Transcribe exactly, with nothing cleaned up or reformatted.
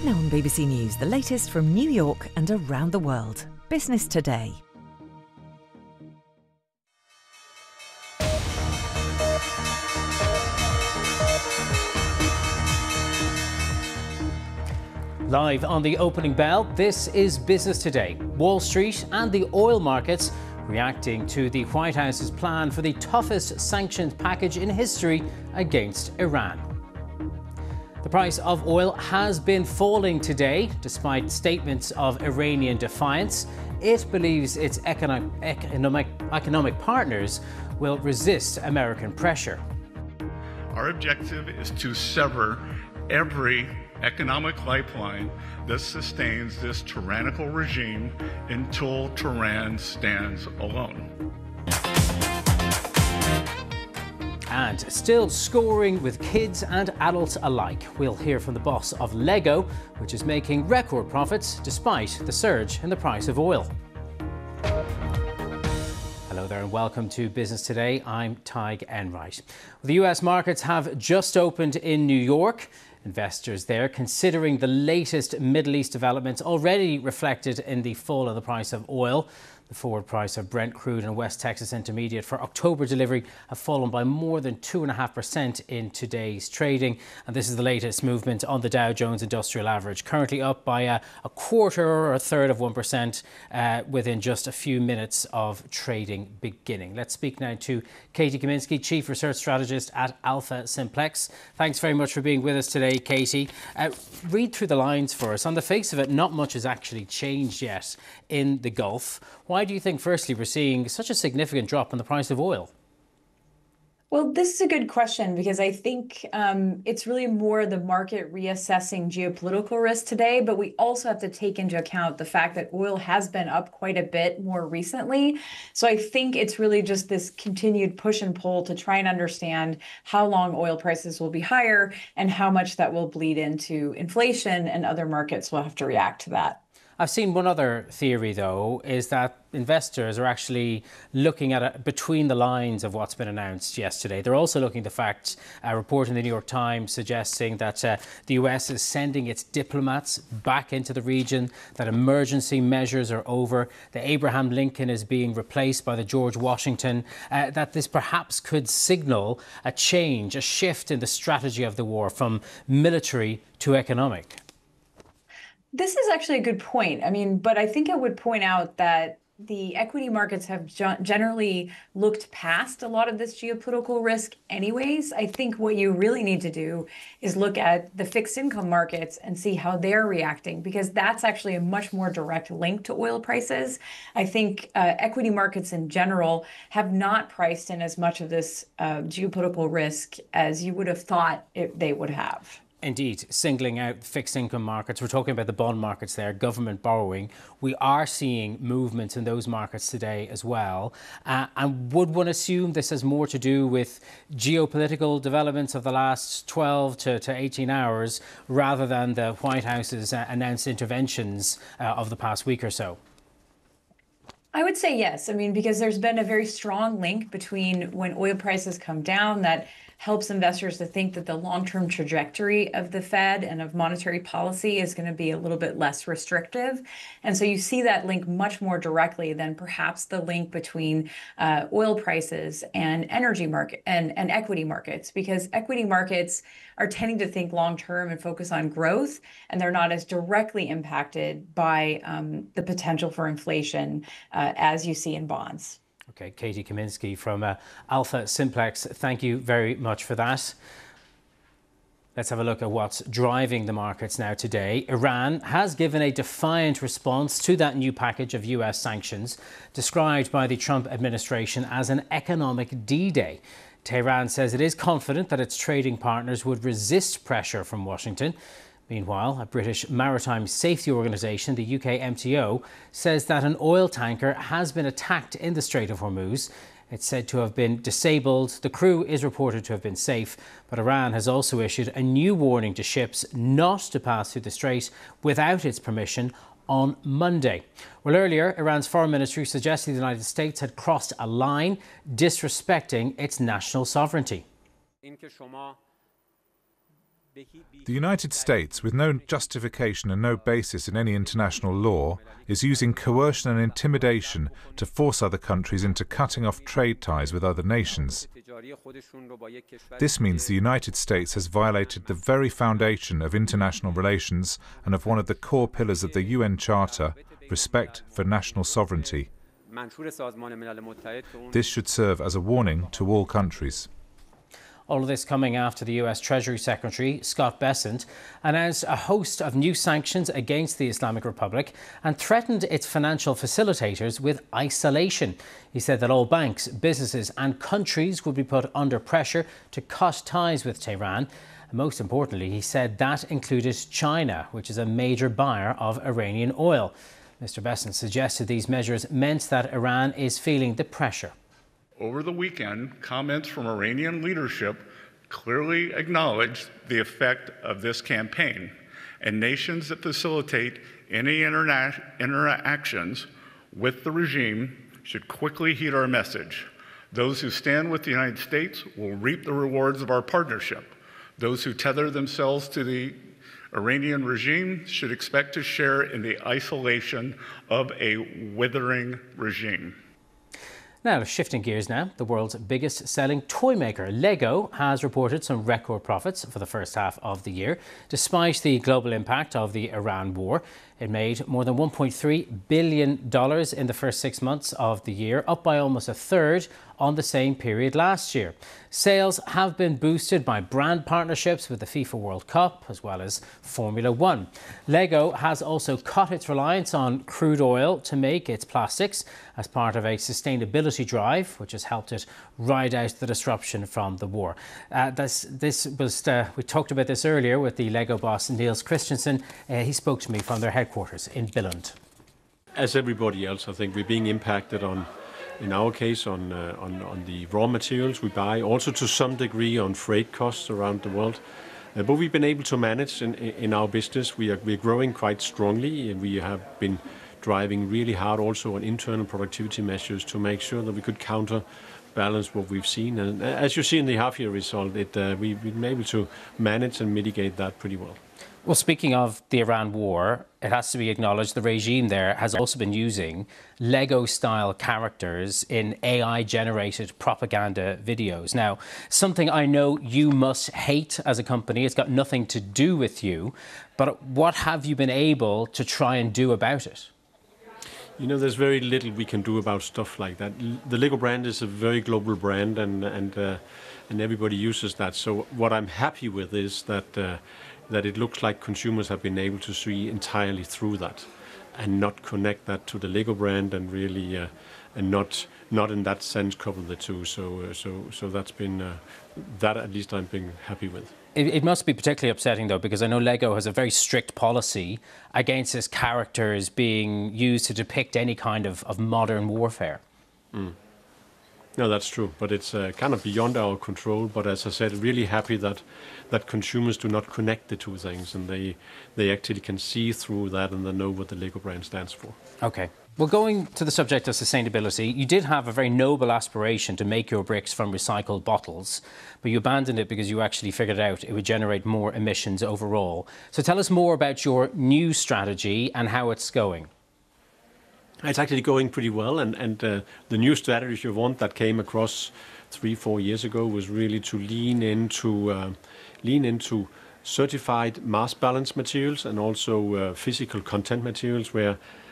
Now on B B C News, the latest from New York and around the world. Business Today. Live on the opening bell, this is Business Today. Wall Street and the oil markets reacting to the White House's plan for the toughest sanctions package in history against Iran. The price of oil has been falling today, despite statements of Iranian defiance. It believes its economic, economic, economic partners will resist American pressure. Our objective is to sever every economic lifeline that sustains this tyrannical regime until Tehran stands alone. And still scoring with kids and adults alike. We'll hear from the boss of Lego, which is making record profits despite the surge in the price of oil. Hello there and welcome to Business Today. I'm Tig Enright. The U S markets have just opened in New York. Investors there considering the latest Middle East developments already reflected in the fall of the price of oil. The forward price of Brent crude and West Texas Intermediate for October delivery have fallen by more than two point five percent in today's trading. And this is the latest movement on the Dow Jones Industrial Average, currently up by a, a quarter or a third of one percent uh, within just a few minutes of trading beginning. Let's speak now to Katie Kaminski, Chief Research Strategist at Alpha Simplex. Thanks very much for being with us today, Katie. Uh, read through the lines for us. On the face of it, not much has actually changed yet in the Gulf. Why do you think, firstly, we're seeing such a significant drop in the price of oil? Well, this is a good question because I think um, it's really more the market reassessing geopolitical risk today, but we also have to take into account the fact that oil has been up quite a bit more recently. So I think it's really just this continued push and pull to try and understand how long oil prices will be higher and how much that will bleed into inflation, and other markets will have to react to that. I've seen one other theory, though, is that investors are actually looking at it between the lines of what's been announced yesterday. They're also looking at the fact, a report in the New York Times suggesting that uh, the U S is sending its diplomats back into the region, that emergency measures are over, that Abraham Lincoln is being replaced by the George Washington, uh, that this perhaps could signal a change, a shift in the strategy of the war from military to economic. This is actually a good point. I mean, but I think I would point out that the equity markets have generally looked past a lot of this geopolitical risk anyways. I think what you really need to do is look at the fixed income markets and see how they're reacting, because that's actually a much more direct link to oil prices. I think uh, equity markets in general have not priced in as much of this uh, geopolitical risk as you would have thought it, they would have. Indeed, singling out fixed income markets, we're talking about the bond markets there, government borrowing. We are seeing movements in those markets today as well. Uh, and would one assume this has more to do with geopolitical developments of the last twelve to eighteen hours rather than the White House's uh, announced interventions uh, of the past week or so? I would say yes. I mean, because there's been a very strong link between when oil prices come down that helps investors to think that the long-term trajectory of the Fed and of monetary policy is going to be a little bit less restrictive. And so you see that link much more directly than perhaps the link between uh, oil prices and energy market and, and equity markets, because equity markets are tending to think long-term and focus on growth, and they're not as directly impacted by um, the potential for inflation uh, as you see in bonds. Okay, Katie Kaminski from uh, Alpha Simplex, thank you very much for that. Let's have a look at what's driving the markets now today. Iran has given a defiant response to that new package of U S sanctions, described by the Trump administration as an economic D-Day. Tehran says it is confident that its trading partners would resist pressure from Washington. Meanwhile, a British maritime safety organisation, the U K M T O, says that an oil tanker has been attacked in the Strait of Hormuz. It's said to have been disabled. The crew is reported to have been safe, but Iran has also issued a new warning to ships not to pass through the strait without its permission on Monday. Well, earlier, Iran's foreign ministry suggested the United States had crossed a line, disrespecting its national sovereignty. The United States, with no justification and no basis in any international law, is using coercion and intimidation to force other countries into cutting off trade ties with other nations. This means the United States has violated the very foundation of international relations and of one of the core pillars of the U N Charter, respect for national sovereignty. This should serve as a warning to all countries. All of this coming after the U S Treasury Secretary, Scott Bessent, announced a host of new sanctions against the Islamic Republic and threatened its financial facilitators with isolation. He said that all banks, businesses and countries would be put under pressure to cut ties with Tehran. And most importantly, he said that included China, which is a major buyer of Iranian oil. Mister Bessent suggested these measures meant that Iran is feeling the pressure. Over the weekend, comments from Iranian leadership clearly acknowledged the effect of this campaign, and nations that facilitate any interna- interactions with the regime should quickly heed our message. Those who stand with the United States will reap the rewards of our partnership. Those who tether themselves to the Iranian regime should expect to share in the isolation of a withering regime. Now, shifting gears now, the world's biggest selling toy maker, Lego, has reported some record profits for the first half of the year. Despite the global impact of the Iran war, it made more than one point three billion dollars in the first six months of the year, up by almost a third on the same period last year. Sales have been boosted by brand partnerships with the FIFA World Cup as well as Formula One. Lego has also cut its reliance on crude oil to make its plastics as part of a sustainability drive, which has helped it ride out the disruption from the war. Uh, this, this was uh, we talked about this earlier with the Lego boss Niels Christensen. Uh, he spoke to me from their headquarters in Billund. As everybody else, I think we're being impacted on, in our case, on, uh, on, on the raw materials we buy, also to some degree on freight costs around the world. Uh, but we've been able to manage in, in our business. We are we're growing quite strongly, and we have been driving really hard also on internal productivity measures to make sure that we could counterbalance what we've seen. And as you see in the half-year result, it, uh, we've been able to manage and mitigate that pretty well. Well, speaking of the Iran war, it has to be acknowledged the regime there has also been using Lego-style characters in A I-generated propaganda videos. Now, something I know you must hate as a company. It's got nothing to do with you. But what have you been able to try and do about it? You know, there's very little we can do about stuff like that. The Lego brand is a very global brand, and and uh, and everybody uses that. So what I'm happy with is that uh, that it looks like consumers have been able to see entirely through that, and not connect that to the Lego brand, and really uh, and not not in that sense couple the two. So uh, so so that's been uh, that at least I'm being happy with. It must be particularly upsetting, though, because I know Lego has a very strict policy against its characters being used to depict any kind of, of modern warfare. Mm. No, that's true, but it's uh, kind of beyond our control. But as I said, really happy that that consumers do not connect the two things, and they they actually can see through that, and they know what the Lego brand stands for. Okay. Well, going to the subject of sustainability, you did have a very noble aspiration to make your bricks from recycled bottles, but you abandoned it because you actually figured out it would generate more emissions overall. So tell us more about your new strategy and how it's going. It's actually going pretty well, and, and uh, the new strategy, if you want, that came across three, four years ago was really to lean into, uh, lean into certified mass balance materials and also uh, physical content materials, where